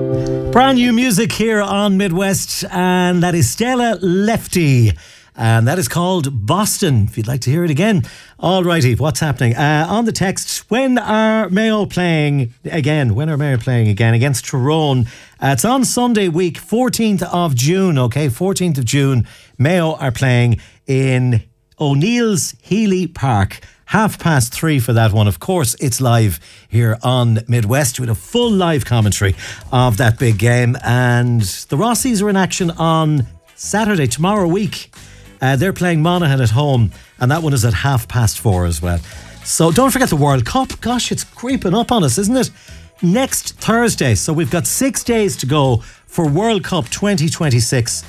Brand new music here on Midwest, and that is Stella Lefty, and that is called Boston, if you'd like to hear it again. Alrighty, what's happening? On the text, when are Mayo playing again? When are Mayo playing again against Tyrone? It's on Sunday week, 14th of June, okay? 14th of June, Mayo are playing in O'Neill's Healy Park. 3:30 for that one. Of course, it's live here on Midwest with a full live commentary of that big game. And the Rossies are in action on Saturday, tomorrow week. They're playing Monaghan at home, and that one is at 4:30 as well. So don't forget the World Cup. Gosh, it's creeping up on us, isn't it? Next Thursday. So we've got 6 days to go for World Cup 2026.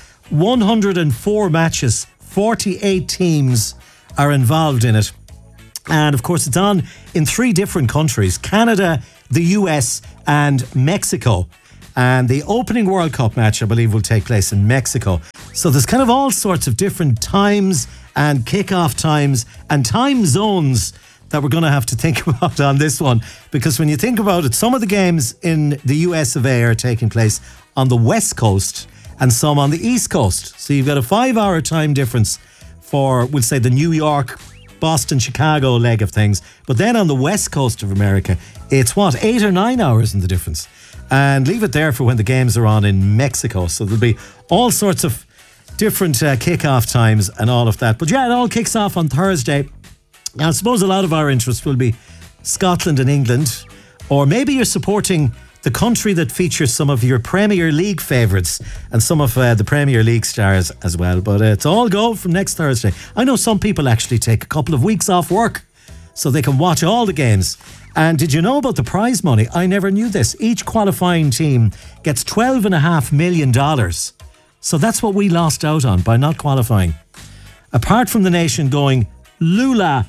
104 matches, 48 teams are involved in it. And of course, it's on in 3 different countries: Canada, the US, and Mexico. And the opening World Cup match, I believe, will take place in Mexico. So there's kind of all sorts of different times and kickoff times and time zones that we're going to have to think about on this one. Because when you think about it, some of the games in the US of A are taking place on the West Coast and some on the East Coast. So you've got a 5-hour time difference for, we'll say, the New York, Boston, Chicago leg of things. But then on the West Coast of America, it's 8 or 9 hours in the difference. And leave it there for when the games are on in Mexico. So there'll be all sorts of different kick-off times and all of that. But yeah, it all kicks off on Thursday. Now, I suppose a lot of our interest will be Scotland and England. Or maybe you're supporting the country that features some of your Premier League favourites and some of the Premier League stars as well. But it's all go from next Thursday. I know some people actually take a couple of weeks off work so they can watch all the games. And did you know about the prize money? I never knew this. Each qualifying team gets $12.5 million. So that's what we lost out on by not qualifying. Apart from the nation going Lula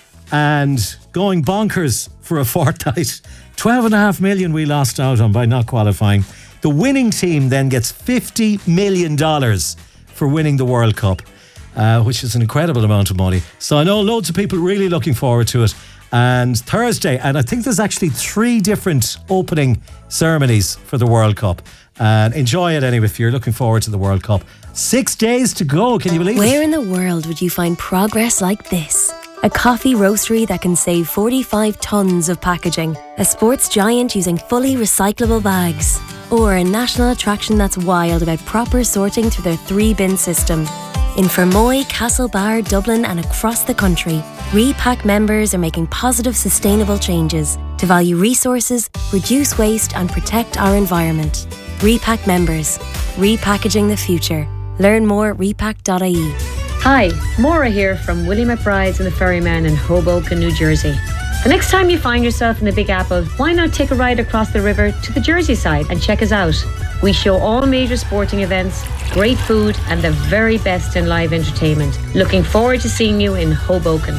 and going bonkers for a fortnight, $12.5 million we lost out on by not qualifying. The winning team then gets $50 million for winning the World Cup, which is an incredible amount of money. So I know loads of people really looking forward to it. And Thursday, and I think there's actually 3 different opening ceremonies for the World Cup. And enjoy it anyway if you're looking forward to the World Cup. 6 days to go, can you believe it? Where in the world would you find progress like this? A coffee roastery that can save 45 tonnes of packaging. A sports giant using fully recyclable bags. Or a national attraction that's wild about proper sorting through their 3-bin system. In Fermoy, Castlebar, Dublin and across the country, Repack members are making positive, sustainable changes to value resources, reduce waste and protect our environment. Repack members. Repackaging the future. Learn more at repack.ie. Hi, Maura here from Willie McBride's and the Ferryman in Hoboken, New Jersey. The next time you find yourself in the Big Apple, why not take a ride across the river to the Jersey side and check us out? We show all major sporting events, great food and the very best in live entertainment. Looking forward to seeing you in Hoboken.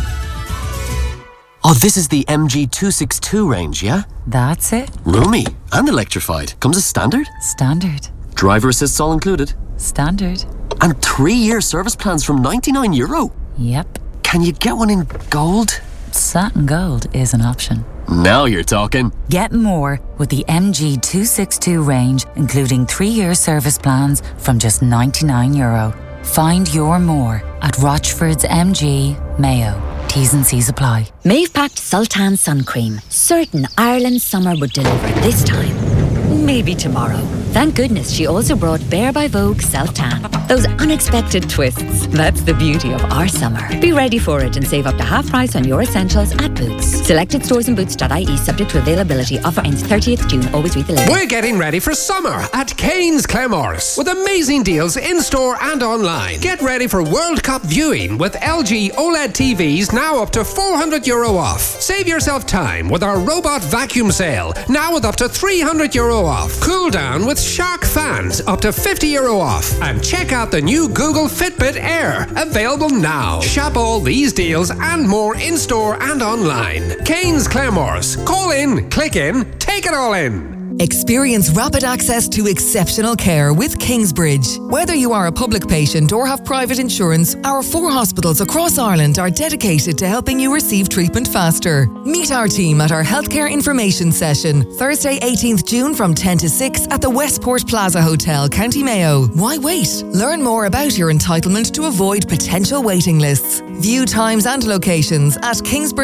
Oh, this is the MG262 range, yeah? That's it. Roomy and electrified. Comes as standard? Standard. Driver assists all included? Standard. And 3-year service plans from €99. Yep. Can you get one in gold? Satin gold is an option. Now you're talking. Get more with the MG262 range, including 3-year service plans from just €99. Find your more at Rochford's MG, Mayo. T's and C's apply. Maeve packed Sultan sun cream. Certain Ireland's summer would deliver this time. Maybe tomorrow. Thank goodness she also brought Bare by Vogue Self-Tan. Those unexpected twists. That's the beauty of our summer. Be ready for it and save up to half price on your essentials at Boots. Selected stores and boots.ie subject to availability. Offer ends 30th June. Always read the label. We're getting ready for summer at Kane's Claremorris with amazing deals in-store and online. Get ready for World Cup viewing with LG OLED TVs now up to €400 off. Save yourself time with our robot vacuum sale now with up to €300 off. Cool down with Shark fans up to €50 off. And check out the new Google Fitbit Air, available now. Shop all these deals and more in-store and online. Kane's Claremorris. Call in, click in, take it all in. Experience rapid access to exceptional care with Kingsbridge. Whether you are a public patient or have private insurance, our 4 hospitals across Ireland are dedicated to helping you receive treatment faster. Meet our team at our healthcare information session, Thursday 18th June from 10 to 6 at the Westport Plaza Hotel, County Mayo. Why wait? Learn more about your entitlement to avoid potential waiting lists. View times and locations at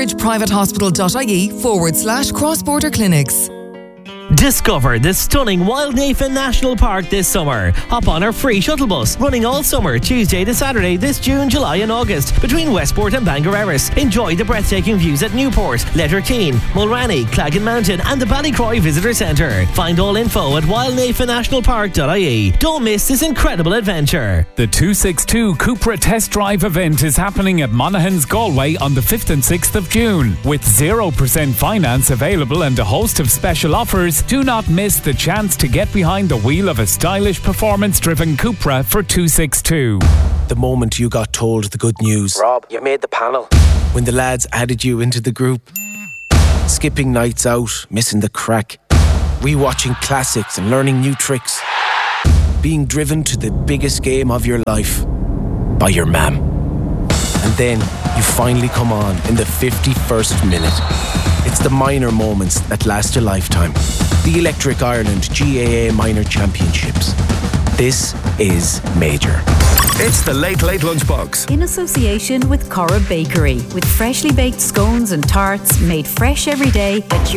kingsbridgeprivatehospital.ie/cross-border clinics. Discover the stunning Wildnafen National Park this summer. Hop on our free shuttle bus, running all summer, Tuesday to Saturday, this June, July and August, between Westport and Bangor Erris. Enjoy the breathtaking views at Newport, Letterteen, Mulranny, Claggan Mountain and the Ballycroy Visitor Centre. Find all info at wildnafennationalpark.ie. Don't miss this incredible adventure. The 262 Cupra Test Drive event is happening at Monaghan's Galway on the 5th and 6th of June. With 0% finance available and a host of special offers, do not miss the chance to get behind the wheel of a stylish, performance-driven Cupra for 262. The moment you got told the good news. Rob, you made the panel. When the lads added you into the group. Skipping nights out, missing the crack. Rewatching classics and learning new tricks. Being driven to the biggest game of your life by your mam. And then you finally come on in the 51st minute. It's the minor moments that last a lifetime. The Electric Ireland GAA Minor Championships. This is major. It's the Late Late Lunchbox. In association with Corra Bakery. With freshly baked scones and tarts made fresh every day that you're